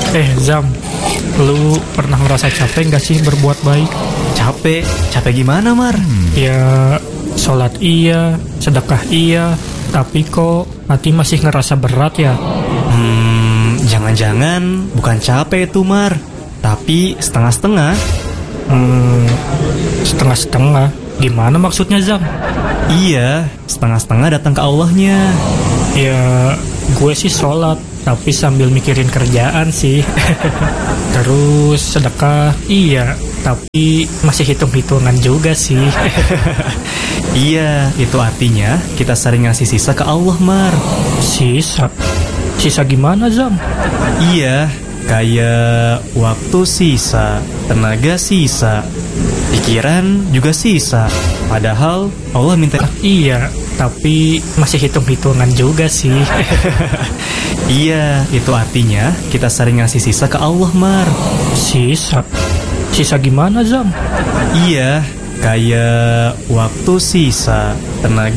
Zam, lu pernah ngerasa capek gak sih berbuat baik? Capek? Capek gimana, Mar? Ya, sholat iya, sedekah iya, tapi kok hati masih ngerasa berat ya? Jangan-jangan bukan capek itu, Mar, tapi setengah-setengah. Setengah-setengah? Gimana maksudnya, Zam? Iya, setengah-setengah datang ke Allahnya. Ya, gue sih sholat, tapi sambil mikirin kerjaan sih. Terus sedekah, iya, tapi masih hitung-hitungan juga sih. Iya, itu artinya kita sering ngasih sisa ke Allah, Mar. Sisa? Sisa gimana, Zam? Iya, kayak waktu sisa, tenaga sisa, pikiran juga sisa. Padahal Allah minta... Iya, tapi masih hitung-hitungan juga sih. Iya, itu artinya kita sering ngasih sisa ke Allah, Mar. Sisa? Sisa gimana, Zam? Iya, kayak waktu sisa, tenaga